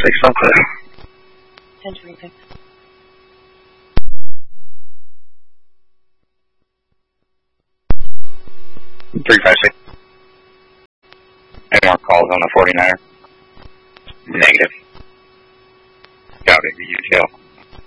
6, I'm clear. 1026. Any more calls on the 49er? Negative. Got it, UTL.